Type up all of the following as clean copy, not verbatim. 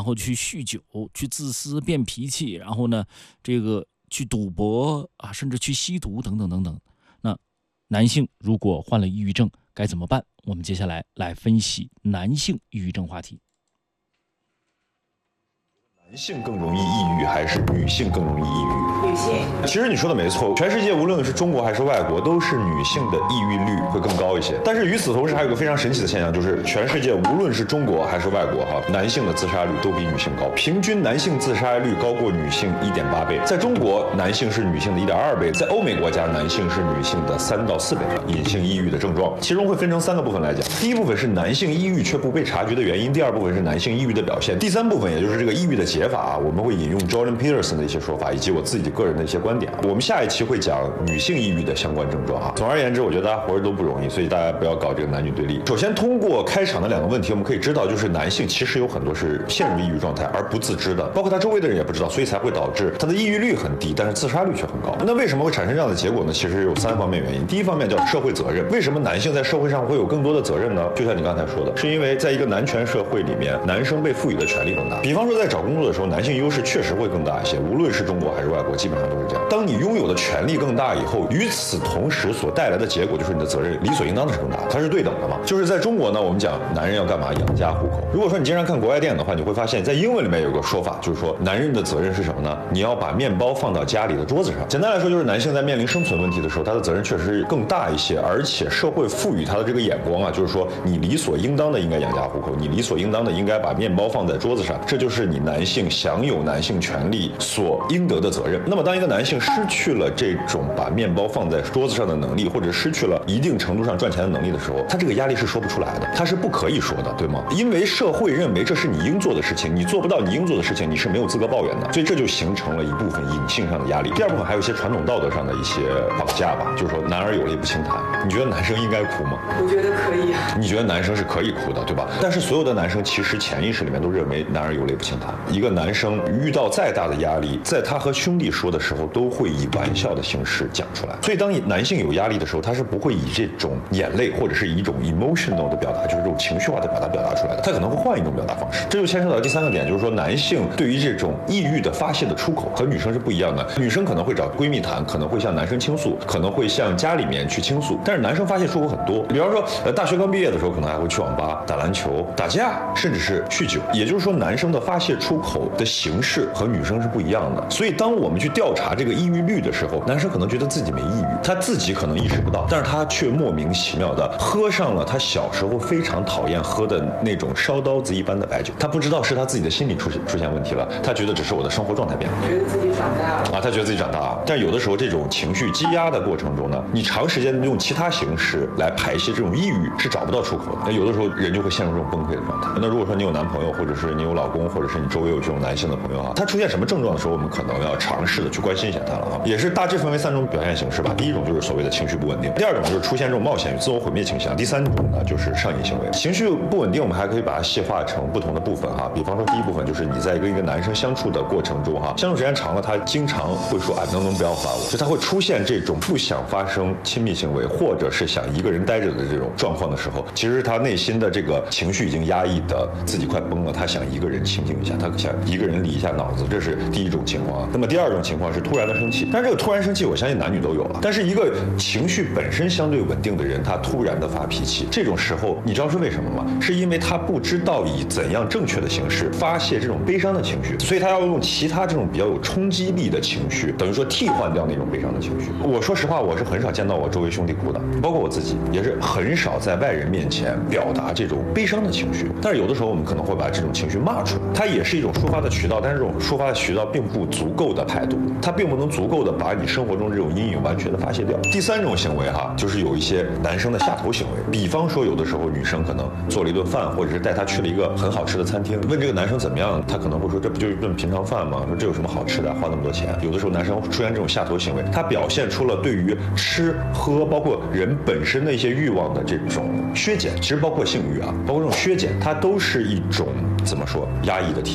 后去酗酒，去自私变脾气，然后呢这个去赌博啊，甚至去吸毒等等等等。那男性如果患了抑郁症该怎么办？我们接下来来分析男性抑郁症话题。 男性更容易抑郁还是女性更容易抑郁？ 女性。 其实你说的没错，全世界无论是中国还是外国，都是女性的抑郁率会更高一些。但是与此同时，还有一个非常神奇的现象，就是全世界无论是中国还是外国男性的自杀率都比女性高，平均男性自杀率高过女性1.8倍。在中国，男性是女性的1.2倍；在欧美国家，男性是女性的3到4倍。隐性抑郁的症状，其中会分成3个部分来讲。第一部分是男性抑郁却不被察觉的原因，第二部分是男性抑郁的表现，第三部分也就是这个抑郁的解法我们会引用 Jordan Peterson 的一些说法，以及我自己个人的一些观点。我们下一期会讲女性抑郁的相关症状总而言之，我觉得大家活着都不容易，所以大家不要搞这个男女对立。首先，通过开场的2个问题，我们可以知道，就是男性其实有很多是陷入抑郁状态而不自知的，包括他周围的人也不知道，所以才会导致他的抑郁率很低，但是自杀率却很高。那为什么会产生这样的结果呢？其实有3方面原因。第一方面叫社会责任。为什么男性在社会上会有更多的责任呢？就像你刚才说的，是因为在一个男权社会里面，男生被赋予的权利更大。比方说在找工作的时候，男性优势确实会更大一些，无论是中国还是外国，基本上都是这样。当你拥有的权利更大以后，与此同时所带来的结果就是你的责任理所应当的是更大的，它是对等的嘛。就是在中国呢，我们讲男人要干嘛？养家糊口。如果说你经常看国外电影的话，你会发现在英文里面有个说法，就是说男人的责任是什么呢？你要把面包放到家里的桌子上。简单来说，就是男性在面临生存问题的时候，他的责任确实更大一些，而且社会赋予他的这个眼光就是说你理所应当的应该养家糊口，你理所应当的应该把面包放在桌子上，这就是你男性享有男性权利所应得的责任。那么当一个男性失去了这种把面包放在桌子上的能力，或者失去了一定程度上赚钱的能力的时候，他这个压力是说不出来的，他是不可以说的，对吗？因为社会认为这是你应做的事情，你做不到你应做的事情，你是没有资格抱怨的，所以这就形成了一部分隐性上的压力。第二部分还有一些传统道德上的一些绑架吧，就是说男儿有泪不轻弹。你觉得男生应该哭吗？ 我觉得可以啊。 你觉得男生是可以哭的，对吧？但是所有的男生其实潜意识里面都认为男儿有泪不轻弹。一个男生遇到再大的压力，在他和兄弟说的时候，都会以玩笑的形式讲出来。所以当男性有压力的时候，他是不会以这种眼泪或者是以一种 emotional 的表达，就是这种情绪化的表达出来的，他可能会换一种表达方式。这就牵涉到第3个点，就是说男性对于这种抑郁的发泄的出口和女生是不一样的。女生可能会找闺蜜谈，可能会向男生倾诉，可能会向家里面去倾诉，但是男生发泄出口很多。比方说大学刚毕业的时候，可能还会去网吧打篮球、打架，甚至是酗酒。也就是说，男生的发泄出口的形式和女生是不一样的。所以当我们去调查这个抑郁率的时候，男生可能觉得自己没抑郁，他自己可能意识不到，但是他却莫名其妙的喝上了他小时候非常讨厌喝的那种烧刀子一般的白酒。他不知道是他自己的心理出现问题了，他觉得只是我的生活状态变了， 觉得自己长大了他觉得自己长大了。但有的时候这种情绪积压的过程中呢，你长时间用其他形式来排泄这种抑郁是找不到出口的。有的时候人就会陷入这种崩溃的状态。那如果说你有男朋友，或者是你有老公，或者是你周围有这种男性的朋友他出现什么症状的时候，我们可能要尝试的去关心一下他了也是大致分为3种表现形式吧。第一种就是所谓的情绪不稳定，第二种就是出现这种冒险与自我毁灭倾向，第3种呢就是上瘾行为。情绪不稳定，我们还可以把它细化成不同的部分比方说第一部分就是你在跟一个男生相处的过程中相处时间长了，他经常会说能不要烦我，就他会出现这种不想发生亲密行为，或者是想一个人待着的这种状况的时候，其实他内心的这个情绪已经压抑的自己快崩了，他想一个人倾听一下，他想一个人理一下脑子，这是第一种情况那么第2种情况是突然的生气，但这个突然生气我相信男女都有了，但是一个情绪本身相对稳定的人，他突然的发脾气，这种时候你知道是为什么吗？是因为他不知道以怎样正确的形式发泄这种悲伤的情绪，所以他要用其他这种比较有冲击力的情绪，等于说替换掉那种悲伤的情绪。我说实话，我是很少见到我周围兄弟哭的，包括我自己也是很少在外人面前表达这种悲伤的情绪。但是有的时候我们可能会把这种情绪骂出来，它也是一种抒发的渠道，但是这种抒发的渠道并不足够的态度，它并不能足够的把你生活中这种阴影完全的发泄掉。第3种行为就是有一些男生的下头行为，比方说有的时候女生可能做了一顿饭，或者是带他去了一个很好吃的餐厅，问这个男生怎么样，他可能会说这不就是一顿平常饭吗？说这有什么好吃的，花那么多钱。有的时候男生出现这种下头行为，他表现出了对于吃喝包括人本身的一些欲望的这种削减，其实包括性欲包括这种削减，它都是一种怎么说压抑的体现吧。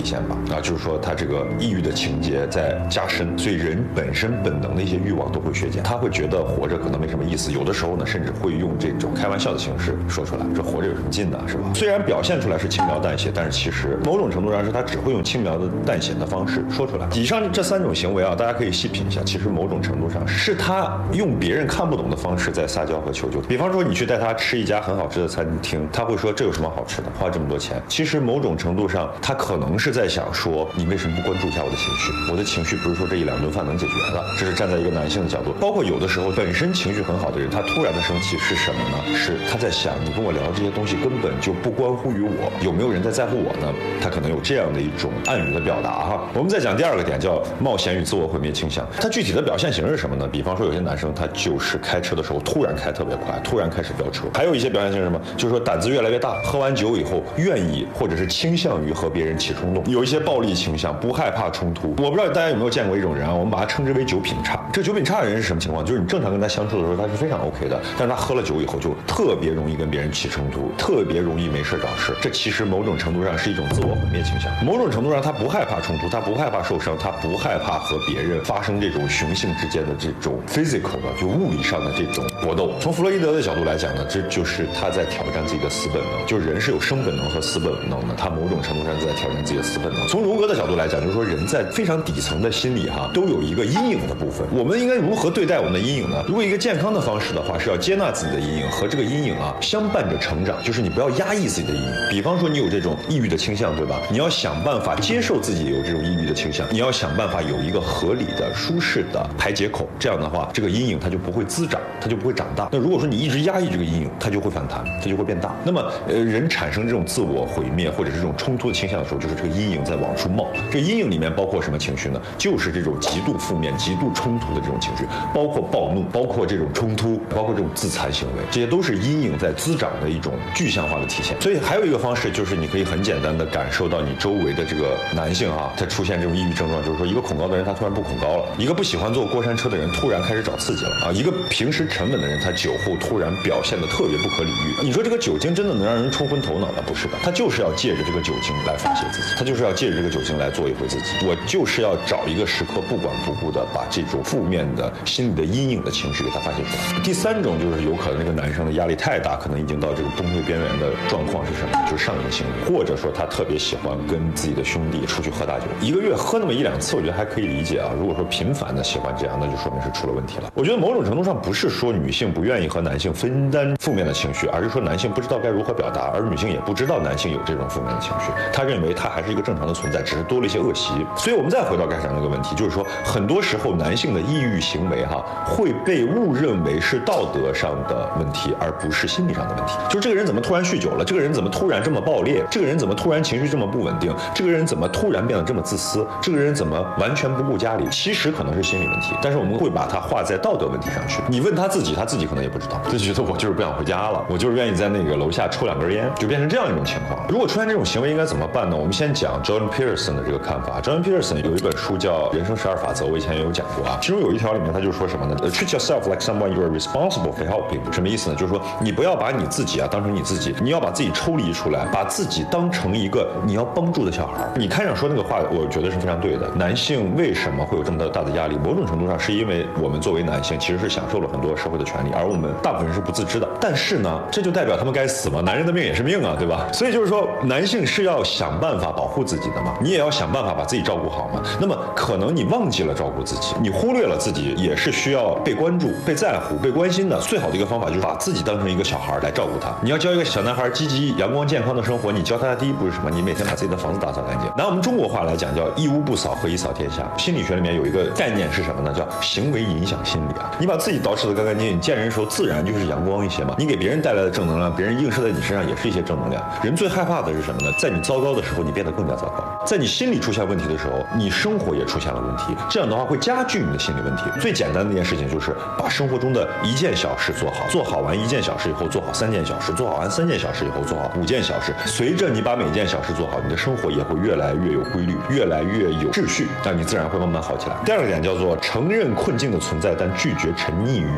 啊，就是说他这个抑郁的情节在加深，所以人本身本能的一些欲望都会削减，他会觉得活着可能没什么意思，有的时候呢甚至会用这种开玩笑的形式说出来，这活着有什么劲呢，是吧？虽然表现出来是轻描淡写，但是其实某种程度上是他只会用轻描淡写的方式说出来。以上这3种行为啊，大家可以细品一下，其实某种程度上是他用别人看不懂的方式在撒娇和求救。比方说你去带他吃一家很好吃的餐厅，他会说这有什么好吃的，花这么多钱。其实某种程度上他可能是在想说，你为什么不关注一下我的情绪？我的情绪不是说这1-2顿饭能解决的。这是站在一个男性的角度。包括有的时候本身情绪很好的人，他突然的生气是什么呢？是他在想，你跟我聊这些东西根本就不关乎于我，有没有人在乎我呢？他可能有这样的一种暗语的表达哈。我们再讲第2个点，叫冒险与自我毁灭倾向。它具体的表现形式是什么呢？比方说有些男生他就是开车的时候突然开特别快，突然开始飙车。还有一些表现形式是什么？就是说胆子越来越大，喝完酒以后愿意或者是倾向于和别人起冲动，有一些暴力倾向，不害怕冲突。我不知道大家有没有见过一种人啊，我们把他称之为酒品差。这酒品差的人是什么情况？就是你正常跟他相处的时候他是非常 OK 的，但是他喝了酒以后就特别容易跟别人起冲突，特别容易没事找事。这其实某种程度上是一种自我毁灭倾向。某种程度上他不害怕冲突，他不害怕受伤，他不害怕和别人发生这种雄性之间的这种 physical 的就物理上的这种搏斗。从弗洛伊德的角度来讲呢，这就是他在挑战自己的死本能，就是人是有生本能和死本能的，他某种程度上在挑战自己的死本能。从荣格的角度来讲，就是说人在非常底层的心理都有一个阴影的部分，我们应该如何对待我们的阴影呢？如果一个健康的方式的话，是要接纳自己的阴影，和这个阴影相伴着成长，就是你不要压抑自己的阴影。比方说你有这种抑郁的倾向，对吧？你要想办法接受自己有这种抑郁的倾向，你要想办法有一个合理的、舒适的排解口，这样的话，这个阴影它就不会滋长，它就不会长大。那如果说你一直压抑这个阴影，它就会反弹，它就会变大。那么，人产生这种自我毁灭或者是这种冲突的倾向的时候，就是这个阴影在往出冒。这个阴影里面包括什么情绪呢？就是这种极度负面、极度冲突的这种情绪，包括暴怒，包括这种冲突，包括这种自残行为，这些都是阴影在滋长的一种具象化的体现。所以还有一个方式，就是你可以很简单的感受到你周围的这个男性他出现这种抑郁症状，就是说一个恐高的人他突然不恐高了，一个不喜欢坐过山车的人突然开始找刺激了一个平时沉稳的人他酒后突然表现得特别不可理喻。你说这个酒精真的能让人冲昏头脑吗？不是的，他就是要借着这个酒精来发泄自己，他就是要借着这个酒精来做一回自己。我就是要找一个时刻不管不顾的把这种负面的心理的阴影的情绪给他发泄出来。第3种就是有可能这个男生的压力太大，可能已经到这个崩溃边缘的状况是什么？就是上瘾行为，或者说他特别喜欢跟自己的兄弟出去喝大酒，一个月喝那么1-2次，我觉得还可以理解如果说频繁的喜欢这样，那就说明是出了问题了。我觉得某种程度上不是说女性不愿意和男性分担负面的情绪，而是说男性不知道该如何表达，而女性也不知道男性有这种负面的情绪，他认为他还是一个正常的存在，只是多了一些恶习。所以我们再回到开始那个问题，就是说很多时候男性的抑郁行为会被误认为是道德上的问题，而不是心理上的问题。就是这个人怎么突然酗酒了，这个人怎么突然这么暴烈，这个人怎么突然情绪这么不稳定，这个人怎么突然变得这么自私，这个人怎么完全不顾家里，其实可能是心理问题，但是我们会把它画在道德问题上去。你问他自己可能也不知道，就觉得我就是不想回家了，我就是愿意在那个楼下抽2根烟，就变成这样一种情况。如果出现这种行为应该怎么办呢？我们先讲 Jordan Peterson 的这个看法。Jordan Peterson 有一本书叫《人生12法则》，我以前也有讲过其中有一条里面他就说什么呢？ Treat yourself like someone you are responsible for helping。 什么意思呢？就是说你不要把你自己当成你自己，你要把自己抽离出来，把自己当成一个你要帮助的小孩。你开场说那个话我觉得是非常对的。男性为什么会有这么大的压力？某种程度上是因为我们作为男性其实是享受了很多社会的权利，而我们大部分人是不自知的。但是呢，这就代表他们该死吗？男人的命也是命对吧？所以就是说男性是要想办法保护自己的嘛，你也要想办法把自己照顾好嘛。那么可能你忘记了照顾自己，你忽略了自己也是需要被关注、被在乎、被关心的。最好的一个方法就是把自己当成一个小孩来照顾他。你要教一个小男孩积极、阳光、健康的生活，你教他的第一步是什么？你每天把自己的房子打扫干净。拿我们中国话来讲，叫一屋不扫何以扫天下。心理学里面有一个概念是什么呢？叫行为影响心理你把自己捯饬得干干净净，你见人的时候自然就是阳光一些嘛。你给别人带来的正能量，别人映射在你身上也是一些正能量。人最害怕的是什么呢？在你糟糕的时候，你变得更加糟糕；在你心理出现问题的时候，你生活也出现了问题。这样的话会加剧你的心理问题。最简单的一件事情就是把生活中的一件小事做好，做好完一件小事以后，做好3件小事，做好完3件小事以后，做好5件小事。随着你把每件小事做好，你的生活也会越来越有规律，越来越有秩序，那你自然会慢慢好起来。第2个点叫做承认困境的存在，但拒绝沉溺于社会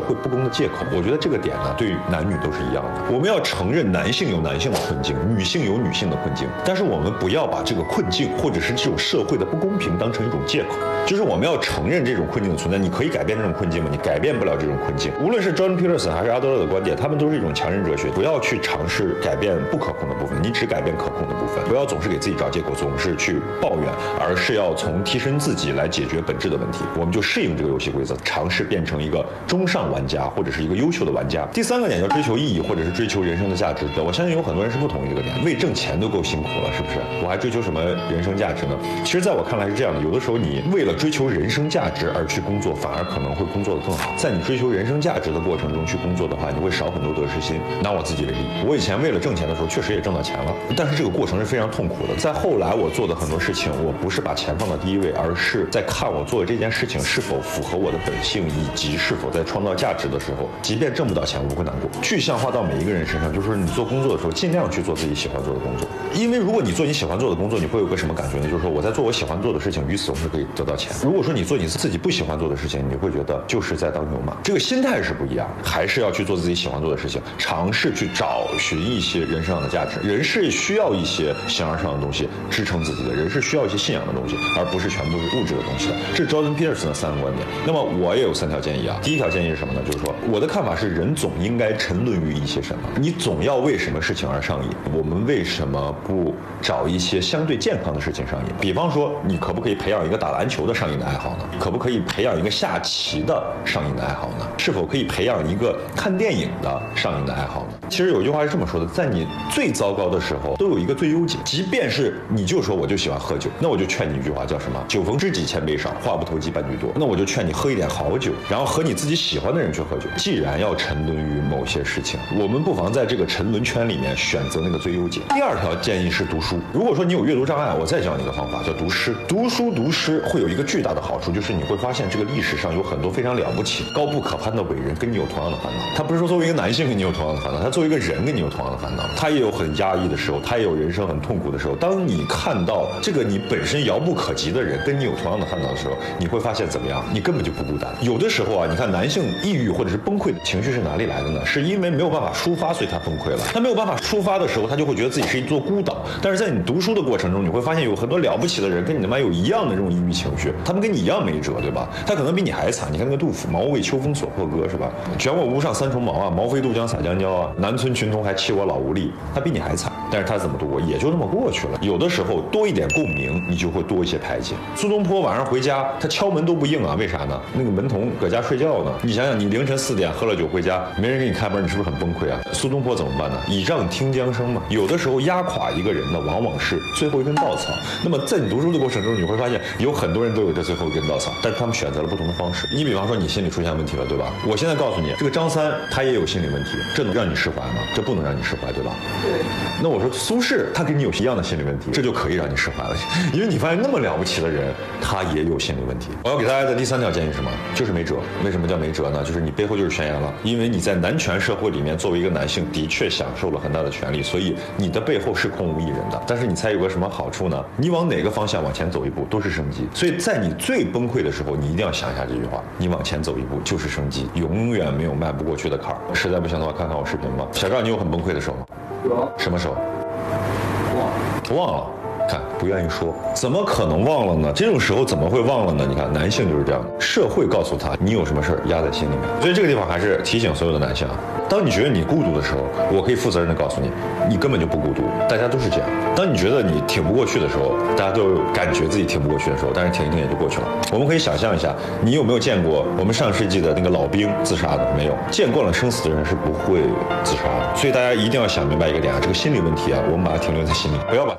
会不公的借口。我觉得这个点呢，对于男女都是一样的。我们要承认男性有男性的困境，女性有女性的困境，但是我们不要把这个困境或者是这种社会的不公平当成一种借口。就是我们要承认这种困境的存在。你可以改变这种困境吗？你改变不了这种困境。无论是 Jordan Peterson 还是阿德勒的观点，他们都是一种强人哲学。不要去尝试改变不可控的部分，你只改变可控的部分。不要总是给自己找借口，总是去抱怨，而是要从提升自己来解决本质的问题。我们就适应这个游戏规则，尝试变成一个中上玩家或者是一个优秀的玩家。第三个点叫追求意义或者是追求人生的价值。我相信有很多人是不同意这个点，为挣钱都够辛苦了，是不是？我还追求什么人生价值呢？其实在我看来是这样的，有的时候你为了追求人生价值而去工作，反而可能会工作得更好。在你追求人生价值的过程中去工作的话，你会少很多得失心。拿我自己为例，我以前为了挣钱的时候确实也挣到钱了，但是这个过程是非常痛苦的。在后来我做的很多事情，我不是把钱放到第一位，而是在看我做的这件事情是否符合我的本性，以及是否在创造价值的时候，即便挣不到钱我不会难过。具象化到每一个人身上，就是你做工作的时候尽量去做自己喜欢做的工作。因为如果你做你喜欢做的工作，你会有个什么感觉呢？就是说我在做我喜欢做的事情，与此同时可以得到钱。如果说你做你自己不喜欢做的事情，你会觉得就是在当牛马。这个心态是不一样的，还是要去做自己喜欢做的事情，尝试去找寻一些人生上的价值。人是需要一些形而上的东西支撑自己的，人是需要一些信仰的东西，而不是全部是物质的东西的。这是 Jordan Peterson 的3个观点。那么我也有3条建议啊。第一条建议是什么呢？就是说我的看法是，人总应该沉沦于一些什么，你总要为什么事情而上瘾。我们为什么不找一些相对健康的事情上瘾？比方说，你可不可以培养一个打篮球的上瘾的爱好呢？可不可以培养一个下棋的上瘾的爱好呢？是否可以培养一个看电影的上瘾的爱好呢？其实有一句话是这么说的，在你最糟糕的时候都有一个最优解。即便是你就说我就喜欢喝酒，那我就劝你一句话，叫什么？酒逢知己千杯少，话不投机半句多。那我就劝你喝一点好酒，然后和你自己喜欢的人去喝酒。既然要沉沦于某些事情，我们不妨在这个沉沦圈里面选择那个最优解。第2条建议是读书。如果说你有阅读障碍，我再教你一个方法，叫读诗。读书读诗会有一个巨大的好处，就是你会发现这个历史上有很多非常了不起、高不可攀的伟人跟你有同样的烦恼。他不是说作为一个男性跟你有同样的烦恼，他作为一个人跟你有同样的烦恼。他也有很压抑的时候，他也有人生很痛苦的时候。当你看到这个你本身遥不可及的人跟你有同样的烦恼的时候，你会发现怎么样？你根本就不孤单。有的时候啊，你看男性抑郁或者是崩溃的情绪是哪里来的呢？是因为没有办法抒发，所以他崩溃了。他没有办法抒发的时候，他就会觉得自己是一座孤岛。但是在你读书的过程中，你会发现有很多了不起的人跟你他妈有一样的这种抑郁情绪，他们跟你一样没辙，对吧？他可能比你还惨。你看那个杜甫，毛为秋风所破歌，是吧？卷我屋上三重茅啊，毛飞渡江洒江郊啊，南村群童还欺我老无力。他比你还惨，但是他怎么度过？也就那么过去了。有的时候多一点共鸣，你就会多一些排解。苏东坡晚上回家，他敲门都不应啊，为啥呢？那个门童搁家睡觉呢。你想想，你凌晨4点喝了酒回家，没人给你开门，你是不是很崩溃啊？苏东坡怎么办呢？倚杖听江声嘛。有的时候压垮一个人呢，往往是最后一根稻草。那么在你读书的过程中，你会发现有很多人都有这最后一根稻草，但是他们选择了不同的方式。你比方说你心理出现问题了，对吧？我现在告诉你，这个张三他也有心理问题，这能让你释怀吗？这不能让你释怀，对吧？ 对。 那我说苏轼他跟你有一样的心理问题，这就可以让你释怀了，因为你发现那么了不起的人，他也有心理问题。我要给大家的第3条建议是什么？就是没辙。为什么叫没辙呢？就是你背后就是悬崖了，因为你在男权社会里面，作为一个男性，的确享受了很大的权利，所以你的背后是空无一人的。但是你猜有个什么好处呢？你往哪个方向往前走一步都是生机。所以在你最崩溃的时候，你一定要想一下这句话：你往前走一步就是生机，永远没有迈不过去的坎儿。实在不行的话，看看我视频吧。小赵，你有很崩溃的时候吗？ 有。 什么时候？忘了。看，不愿意说，怎么可能忘了呢？这种时候怎么会忘了呢？你看，男性就是这样的，社会告诉他你有什么事儿压在心里面。所以这个地方还是提醒所有的男性啊，当你觉得你孤独的时候，我可以负责任的告诉你，你根本就不孤独，大家都是这样。当你觉得你挺不过去的时候，大家都感觉自己挺不过去的时候，但是挺一挺也就过去了。我们可以想象一下，你有没有见过我们上世纪的那个老兵自杀的？没有。见惯了生死的人是不会自杀的。所以大家一定要想明白一个点啊，这个心理问题啊，我们把它停留在心里，不要把。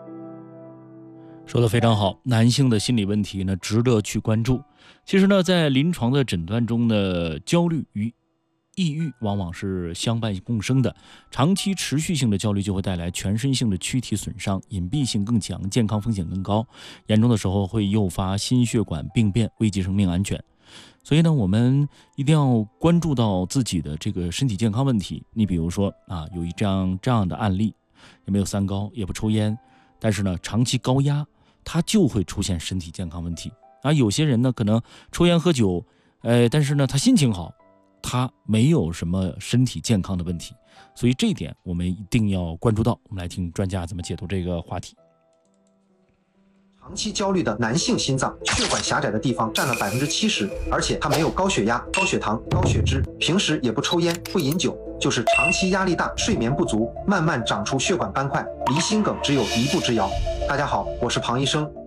说得非常好，男性的心理问题呢，值得去关注。其实呢，在临床的诊断中呢，焦虑与抑郁往往是相伴共生的。长期持续性的焦虑就会带来全身性的躯体损伤，隐蔽性更强，健康风险更高，严重的时候会诱发心血管病变，危及生命安全。所以呢，我们一定要关注到自己的这个身体健康问题。你比如说啊，有这样的案例，也没有三高，也不抽烟，但是呢，长期高压，他就会出现身体健康问题啊。有些人呢，可能抽烟喝酒，但是呢，他心情好， 他没有什么身体健康的问题，所以这一点我们一定要关注到。我们来听专家怎么解读这个话题。 长期焦虑的男性心脏血管狭窄的地方占了70%，而且他没有高血压、高血糖、高血脂，平时也不抽烟、不饮酒，就是长期压力大、睡眠不足，慢慢长出血管斑块，离心梗只有一步之遥。大家好，我是庞医生。